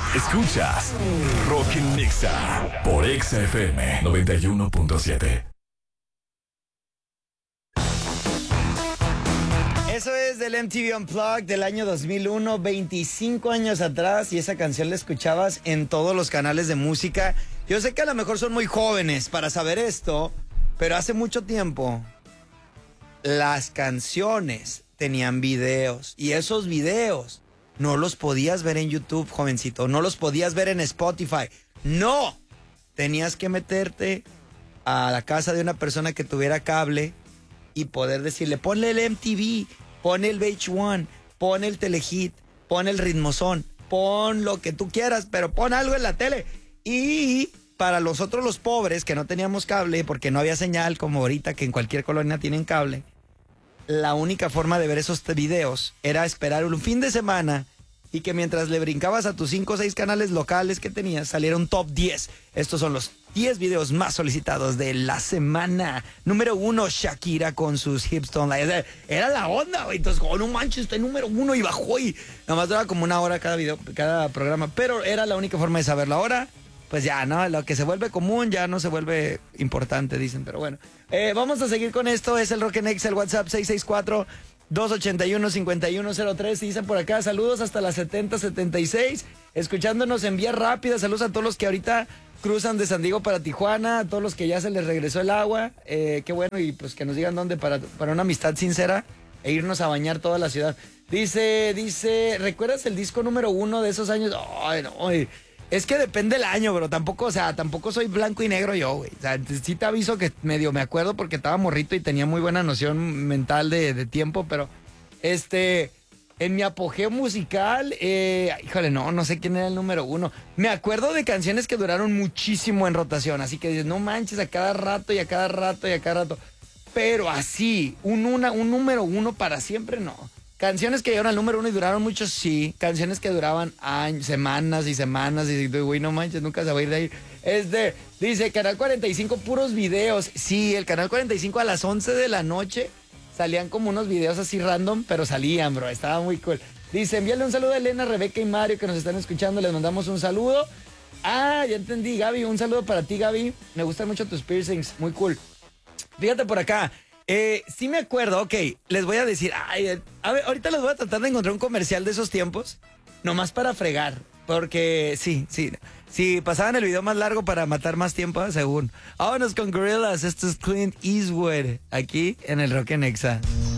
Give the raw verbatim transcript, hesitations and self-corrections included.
Escuchas Rock en Nexa por Exa F M noventa y uno punto siete. Eso es del M T V Unplugged del año dos mil uno, veinticinco años atrás, y esa canción la escuchabas en todos los canales de música. Yo sé que a lo mejor son muy jóvenes para saber esto, pero hace mucho tiempo las canciones tenían videos, y esos videos no los podías ver en YouTube, jovencito, no los podías ver en Spotify. No, tenías que meterte a la casa de una persona que tuviera cable y poder decirle, ponle el M T V, pon el V H uno, pon el Telehit, pon el Ritmozón, pon lo que tú quieras, pero pon algo en la tele. Y para los otros, los pobres, que no teníamos cable porque no había señal, como ahorita que en cualquier colonia tienen cable, la única forma de ver esos videos era esperar un fin de semana y que mientras le brincabas a tus cinco o seis canales locales que tenías, saliera un top diez. Estos son los diez videos más solicitados de la semana. Número uno, Shakira con sus hips don't lie. Era la onda, güey. Entonces, oh, no manches, está en número uno y bajó y nomás duraba como una hora cada video, cada programa. Pero era la única forma de saberlo. Ahora, pues ya, ¿no? Lo que se vuelve común ya no se vuelve importante, dicen. Pero bueno, eh, vamos a seguir con esto. Es el Rock en Exa, el WhatsApp seis seis cuatro, dos ocho uno, cinco uno cero tres. Dicen por acá, saludos hasta las setenta setenta y seis. Escuchándonos en vía rápida. Saludos a todos los que ahorita cruzan de San Diego para Tijuana. A todos los que ya se les regresó el agua. Eh, qué bueno, y pues que nos digan dónde para, para una amistad sincera e irnos a bañar toda la ciudad. Dice, dice, ¿recuerdas el disco número uno de esos años? Ay, no, ay. Es que depende del año, bro. Tampoco, o sea, tampoco soy blanco y negro yo, güey. O sea, sí te aviso que medio me acuerdo porque estaba morrito y tenía muy buena noción mental de, de tiempo, pero este, en mi apogeo musical, eh, híjole, no, no sé quién era el número uno. Me acuerdo de canciones que duraron muchísimo en rotación, así que dices, no manches, a cada rato y a cada rato y a cada rato. Pero así, un, una, un número uno para siempre, no. Canciones que llegaron al número uno y duraron mucho, sí. Canciones que duraban años, semanas y semanas. Y güey, no manches, nunca se va a ir de ahí. Este, dice, Canal cuarenta y cinco, puros videos. Sí, el Canal cuarenta y cinco a las once de la noche salían como unos videos así random, pero salían, bro. Estaba muy cool. Dice, envíale un saludo a Elena, Rebeca y Mario que nos están escuchando. Les mandamos un saludo. Ah, ya entendí, Gaby. Un saludo para ti, Gaby. Me gustan mucho tus piercings. Muy cool. Fíjate por acá. Eh, sí me acuerdo, ok, les voy a decir, ay, a ver, ahorita les voy a tratar de encontrar un comercial de esos tiempos, nomás para fregar, porque sí, sí, sí, pasaban el video más largo para matar más tiempo, según. Vámonos con Gorillaz, esto es Clint Eastwood, aquí en el Rock en Exa.